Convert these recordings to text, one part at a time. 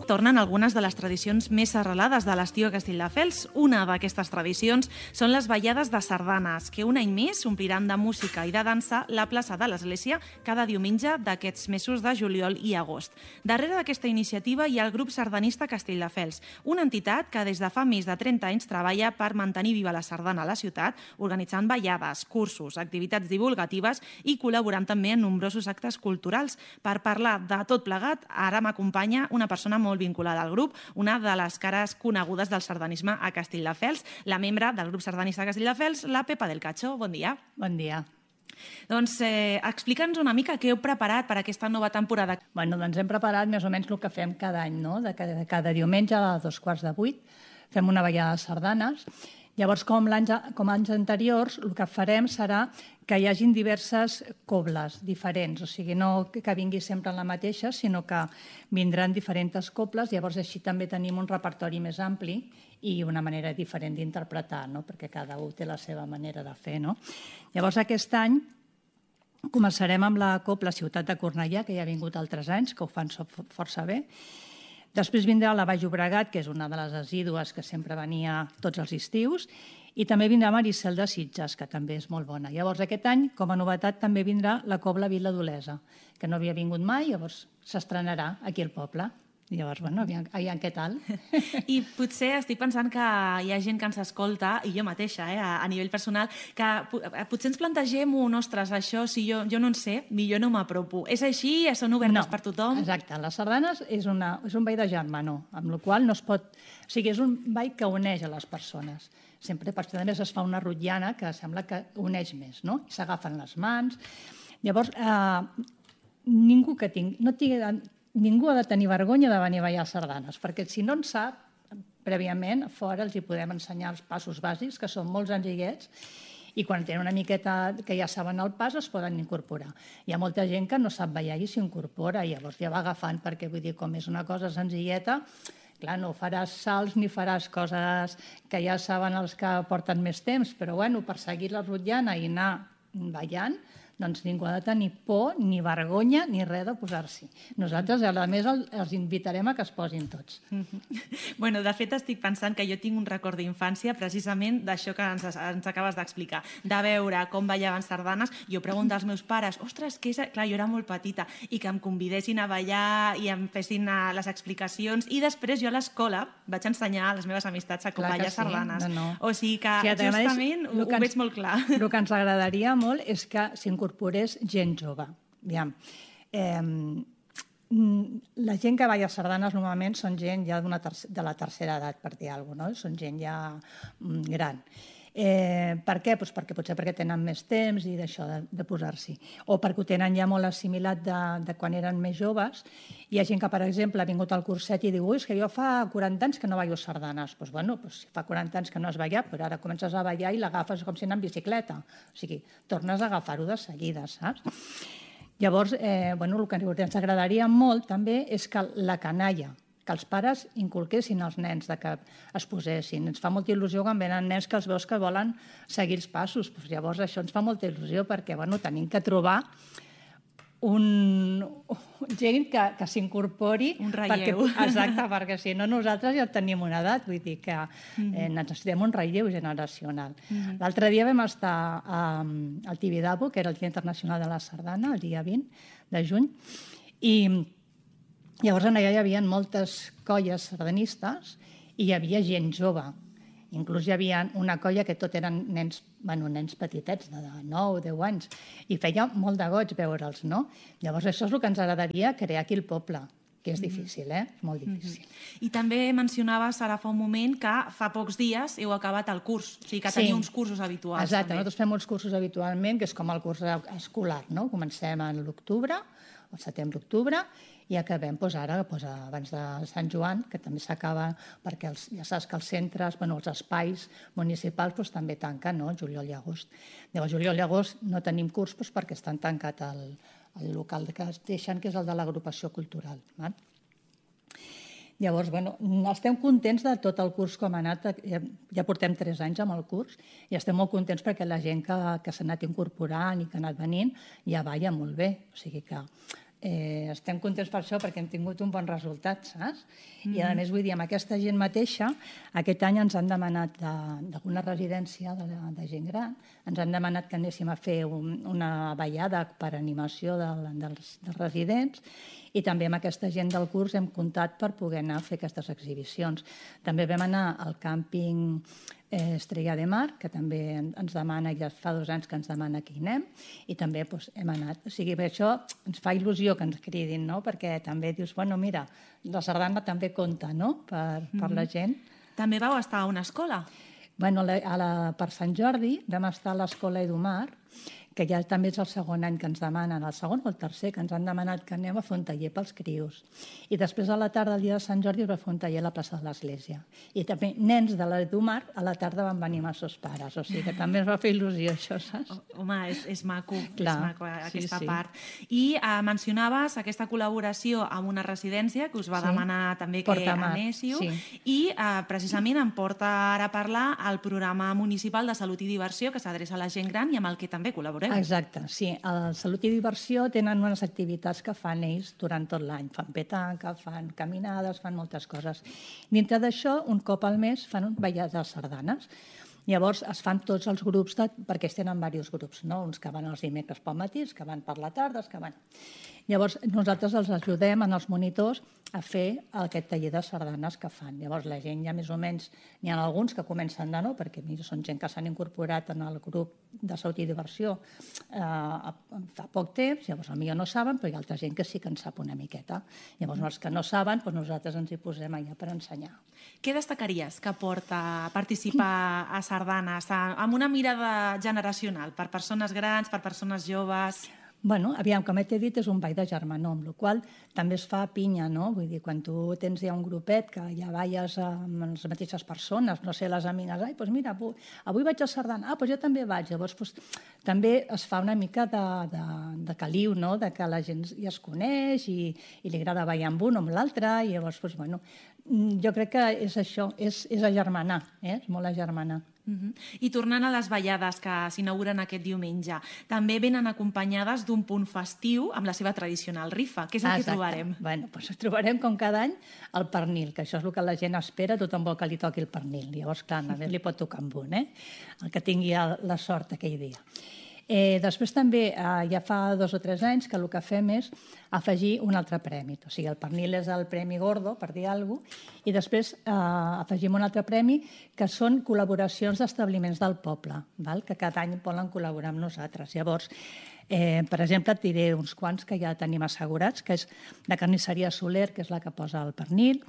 tornen algunes de les tradicions més arrelades de l'estiu a Castelldefels. Una d'aquestes tradicions són les ballades de sardanes, que un any més ompliran de música i de dansa la plaça de l'Església cada diumenge d'aquests mesos de juliol i agost. Darrere d'aquesta iniciativa hi ha el grup sardanista Castelldefels, una entitat que des de fa més de 30 anys treballa per mantenir viva la sardana a la ciutat, organitzant ballades, cursos, activitats divulgatives i col·laborant també en nombrosos actes culturals. Per parlar de tot plegat, ara m'acompanya una persona molt vinculada al grup, una de les cares conegudes del sardanisme a Castelldefels, la membre del grup sardanista de Castelldefels, la Pepa del Cacho. Bon dia. Bon dia. Doncs explica'ns una mica què heu preparat per aquesta nova temporada. Doncs hem preparat més o menys el que fem cada any, no? Cada diumenge a 7:45 fem una ballada de sardanes. Llavors, com anys anteriors, el que farem serà que hi hagin diverses cobles diferents, o sigui, no que vingui sempre la mateixa, sinó que vindran diferents cobles, llavors així també tenim un repertori més ampli i una manera diferent d'interpretar, no? Perquè cada un té la seva manera de fer, no? Llavors, aquest any començarem amb la cobla Ciutat de Cornellà, que ja ha vingut altres anys, que ho fan força bé. Després vindrà la Baix Llobregat, que és una de les assídues que sempre venia tots els estius, i també vindrà Maricel de Sitges, que també és molt bona. Llavors, aquest any, com a novetat, també vindrà la cobla Vila d'Olesa, que no havia vingut mai, llavors s'estrenarà aquí al poble. Llavors, bueno, aviam què tal. I potser estic pensant que hi ha gent que ens escolta, i jo mateixa, a nivell personal, que potser ens plantegem ostres, això, si jo no en sé, millor no m'apropo. És així? Són obertes per tothom? Exacte. Les sardanes és un ball de germanor, amb la qual no es pot... O sigui, és un ball que uneix a les persones. Sempre, per això, es fa una rotllana que sembla que uneix més, no? I s'agafen les mans. Llavors, ningú ha de tenir vergonya de venir a ballar sardanes, perquè si no en sap, prèviament, a fora els hi podem ensenyar els passos bàsics, que són molt senzillets, i quan tenen una miqueta que ja saben el pas, es poden incorporar. Hi ha molta gent que no sap ballar i s'incorpora, i llavors ja va agafant, perquè vull dir, com és una cosa senzilleta, clar, no faràs salts ni faràs coses que ja saben els que porten més temps, però bueno, per seguir la rotllana i anar ballant, doncs ningú ha de tenir por, ni vergonya, ni res de posar-s'hi. Nosaltres, a més, els invitarem a que es posin tots. Bueno, de fet, estic pensant que jo tinc un record d'infància precisament d'això que ens acabes d'explicar, de veure com ballaven sardanes. Jo pregunto als meus pares, ostres, què és? Clar, jo era molt petita, i que em convidessin a ballar i em fessin les explicacions, i després jo a l'escola vaig ensenyar a les meves amistats a com ballar sardanes. O sigui que justament ho veig molt clar. El que ens agradaria molt és que s'incorporés gent jove. La gent que balla sardanes normalment són gent ja de la tercera edat, per dir alguna cosa, són gent ja gran. Per què? Perquè tenen més temps i d'això de posar-s'hi. O perquè ho tenen ja molt assimilat de quan eren més joves. Hi ha gent que, per exemple, ha vingut al curset i diu és que jo fa 40 anys que no ballo sardanes. Doncs bueno, si fa 40 anys que no has ballat, però ara comences a ballar i l'agafes com si anés en bicicleta. O sigui, tornes a agafar-ho de seguida, saps? Llavors, el que ens agradaria molt també és que la canalla, que els pares inculquessin als nens que es posessin. Ens fa molta il·lusió quan venen nens que els veus que volen seguir els passos. Llavors això ens fa molta il·lusió perquè tenim que trobar gent que s'incorpori. Un relleu. Exacte, perquè si no nosaltres ja tenim una edat, vull dir que necessitem un relleu generacional. L'altre dia vam estar al Tibidabo, que era el Dia Internacional de la Sardana, el dia 20 de juny, i llavors allà hi havia moltes colles sardanistes i hi havia gent jove. Inclús hi havia una colla que tot eren nens petitets, de 9 o 10 anys, i feia molt de goig veure'ls, no? Llavors això és el que ens agradaria crear aquí al poble, que és difícil, molt difícil. I també mencionaves ara fa un moment que fa pocs dies heu acabat el curs, o sigui que teniu uns cursos habituals. Exacte, nosaltres fem uns cursos habitualment, que és com el curs escolar, no? Comencem a l'octubre, al setembre-octubre, i acabem ara, abans de Sant Joan, que també s'acaba, perquè ja saps que els centres, els espais municipals també tanquen, juliol i agost. Llavors, juliol i agost no tenim curs perquè estan tancat el local que es deixen, que és el de l'agrupació cultural. Llavors, estem contents de tot el curs com ha anat. Ja portem 3 anys amb el curs i estem molt contents perquè la gent que s'ha anat incorporant i que ha anat venint ja balla molt bé. O sigui que estem contents per això perquè hem tingut un bon resultat, saps? I a més, vull dir, amb aquesta gent mateixa, aquest any ens han demanat d'alguna residència de gent gran, ens han demanat que anéssim a fer una ballada per animació dels residents, i també amb aquesta gent del curs hem comptat per poder anar a fer aquestes exhibicions. També vam anar al càmping Estrella de Mar, que també ens demana, ja fa 2 anys que ens demana que hi anem, i també hem anat. O sigui, per això ens fa il·lusió que ens cridin, no? Perquè també dius, bueno, mira, la sardana també compta, no?, per la gent. També vau estar a una escola? Bueno, per Sant Jordi vam estar a l'Escola Edumar, que ja també és el segon any que ens demanen, el segon o el tercer, que ens han demanat que anem a fer un taller pels crios. I després a la tarda, el dia de Sant Jordi, es va fer un taller a la plaça de l'Església. I també nens de l'Edumar a la tarda van venir amb els seus pares, o sigui que també ens va fer il·lusió això, saps? Home, és maco, clar, és maco aquesta sí. part. I mencionaves aquesta col·laboració amb una residència que us va demanar també que anéssiu, i precisament em porta ara a parlar el programa municipal de Salut i Diversió que s'adreça a la gent gran i amb el que també col·laboreu. Exacte, sí. A Salut i Diversió tenen unes activitats que fan ells durant tot l'any. Fan petanca, fan caminades, fan moltes coses. Dintre d'això, un cop al mes fan ballades de sardanes. Llavors es fan tots els grups, perquè ells tenen diversos grups, no? Uns que van els dimecres pel matí, els que van per la tarda, els que van... Llavors nosaltres els ajudem en els monitors a fer aquest taller de sardanes que fan. Llavors la gent ja més o menys, n'hi ha alguns que comencen de nou, perquè són gent que s'han incorporat en el grup de Salut i Diversió fa poc temps, llavors potser no saben, però hi ha altra gent que sí que en sap una miqueta. Llavors els que no saben, nosaltres ens hi posem allà per ensenyar. Què destacaries que porta a participar a sardanes amb una mirada generacional, per persones grans, per persones joves? Bueno, aviam, com t'he dit, és un ball de germanor, amb la qual també es fa pinya, no? Vull dir, quan tu tens ja un grupet que ja balles amb les mateixes persones, no sé, les amigues, ai, doncs mira, avui vaig a sardana, doncs jo també vaig. Llavors, també es fa una mica de caliu, no?, de que la gent ja es coneix i li agrada ballar amb un o amb l'altre, i llavors, bueno, jo crec que és això, és agermanar, és molt agermanar. I tornant a les ballades que s'inauguren aquest diumenge, també venen acompanyades d'un punt festiu amb la seva tradicional rifa. Què és el que trobarem? Bueno, doncs trobarem, com cada any, el pernil, que això és el que la gent espera, tothom vol que li toqui el pernil. Llavors, clar, a més li pot tocar amb un, el que tingui la sort aquell dia. Després també, ja fa 2 o 3 anys, que el que fem és afegir un altre premi. O sigui, el pernil és el premi gordo, per dir alguna cosa, i després afegim un altre premi que són col·laboracions d'establiments del poble, que cada any volen col·laborar amb nosaltres. Llavors, per exemple, et diré uns quants que ja tenim assegurats, que és la carnisseria Soler, que és la que posa el pernil,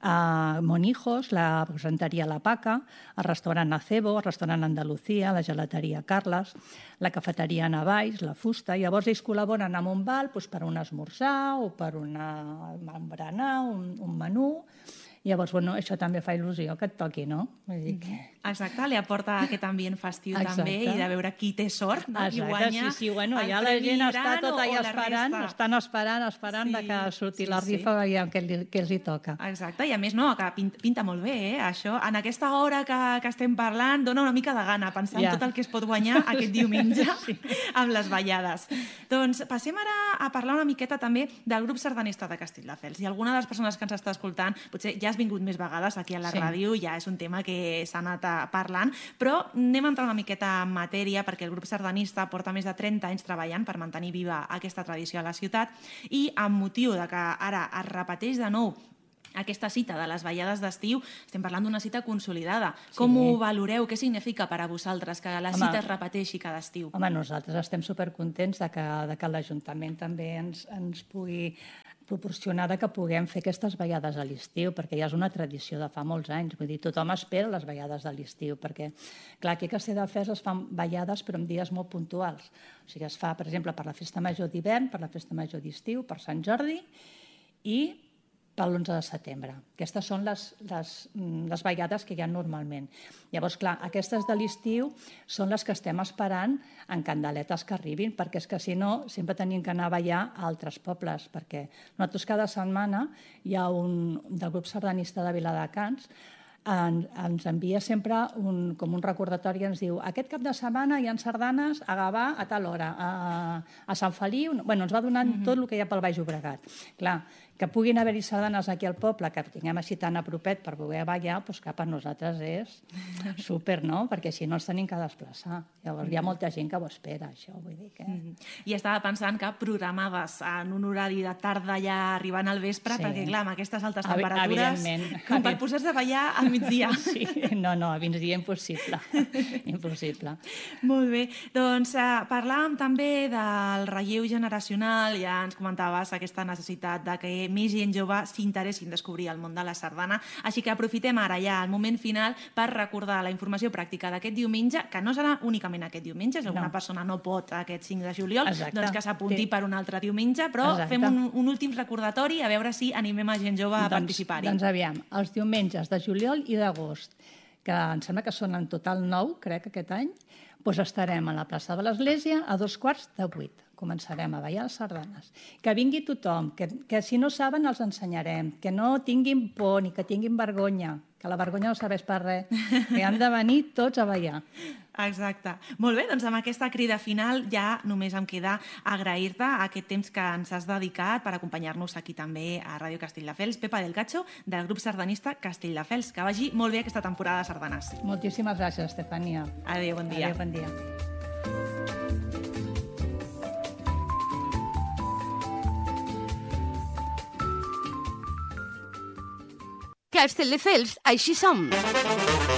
Monijos, la presenteria La Paca, el restaurant Acebo, el restaurant Andalucía, la gelateria Carles, la cafeteria Navalls, la Fusta. Llavors ells col·laboren amb un val per un esmorzar o per un berenar, un menú. Llavors, bueno, això també fa il·lusió que et toqui, no? Vull dir que... Exacte, li aporta aquest ambient festiu també i de veure qui té sort, no? I guanya sí, bueno, ja la gent està tota allà esperant, estan esperant que surti la rifa i què els hi toca. Exacte, i a més, no, que pinta molt bé, això. En aquesta hora que estem parlant dona una mica de gana pensar en tot el que es pot guanyar aquest diumenge amb les ballades. Doncs passem ara a parlar una miqueta també del grup sardanista de Castelldefels. I alguna de les persones que ens està escoltant, potser ja has vingut més vegades aquí a la ràdio, ja és un tema que s'ha anat parlant, però anem a entrar una miqueta en matèria perquè el grup sardanista porta més de 30 anys treballant per mantenir viva aquesta tradició a la ciutat i amb motiu de que ara es repeteix de nou aquesta cita de les ballades d'estiu, estem parlant d'una cita consolidada. Com ho valoreu? Què significa per a vosaltres que la cita es repeteixi cada estiu? Home, nosaltres estem supercontents de que l'Ajuntament també ens pugui proporcionar que puguem fer aquestes ballades a l'estiu, perquè ja és una tradició de fa molts anys. Vull dir, tothom espera les ballades de l'estiu, perquè, clar, aquí a Castelldefels es fan ballades però en dies molt puntuals. O sigui, es fa, per exemple, per la Festa Major d'hivern, per la Festa Major d'estiu, per Sant Jordi i per l'11 de setembre. Aquestes són les ballades que hi ha normalment. Llavors, clar, aquestes de l'estiu són les que estem esperant en candeletes que arribin, perquè és que si no sempre tenim que anar a ballar a altres pobles, perquè nosaltres cada setmana hi ha un del grup sardanista de Viladecans ens envia sempre com un recordatori, ens diu aquest cap de setmana hi ha sardanes a Gavà a tal hora, a Sant Feliu... Bueno, ens va donant tot el que hi ha pel Baix Llobregat. Clar, que puguin haver-hi sardanes aquí al poble, que tinguem així tan a propet per poder ballar, doncs que per nosaltres és súper, no? Perquè així no ens tenim que desplaçar. Llavors hi ha molta gent que ho espera, això, vull dir que... I estava pensant que programaves en un horari de tarda ja arribant al vespre, perquè clar, amb aquestes altes temperatures, com per posar-se a ballar al migdia. Sí, no, a migdia impossible. Impossible. Molt bé. Doncs parlàvem també del relleu generacional, ja ens comentaves aquesta necessitat de que més gent jove s'interessin en descobrir el món de la sardana, així que aprofitem ara ja el moment final per recordar la informació pràctica d'aquest diumenge, que no serà únicament aquest diumenge, si alguna persona no pot aquest 5 de juliol, doncs que s'apunti per un altre diumenge, però fem un últim recordatori a veure si animem a gent jove a participar-hi. Doncs aviam, els diumenges de juliol i d'agost, que em sembla que són en total 9, crec, aquest any, doncs estarem a la plaça de l'Església a 7:15. Començarem a ballar les sardanes. Que vingui tothom, que si no saben els ensenyarem, que no tinguin por ni que tinguin vergonya, que la vergonya no serveix per res, que han de venir tots a ballar. Exacte. Molt bé, doncs amb aquesta crida final ja només em queda agrair-te aquest temps que ens has dedicat per acompanyar-nos aquí també a Ràdio Castelldefels. Pepa del Cacho, del grup sardanista Castelldefels. Que vagi molt bé aquesta temporada de sardanes. Moltíssimes gràcies, Estefania. Adéu, bon dia. Adéu, bon dia. Castelldefels, així som.